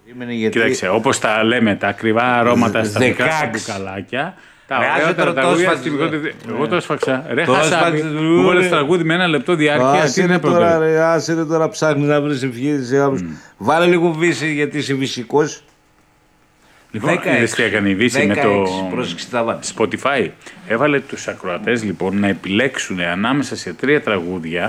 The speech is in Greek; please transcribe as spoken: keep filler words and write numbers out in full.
Γιατί... Κοίταξε, όπως τα λέμε, τα ακριβά αρώματα στα δικά σου μπουκαλάκια. Τα ωραία τραγούδια στη μικρότερη. Εγώ το έσφαξα. Ρε Χασάπη, μου βάλες τραγούδι με ένα λεπτό διάρκεια. Άσε είναι τώρα, ρε, άσε είναι τώρα, ψάχνεις να βρεις ευχήριση. Βάλε λίγο Βύση γιατί είσαι βυσικός. Λοιπόν, είδες τι έκανε η Βύση με το Spotify. Έβαλε τους ακροατές λοιπόν να επιλέξουν ανάμεσα σε τρία τραγούδια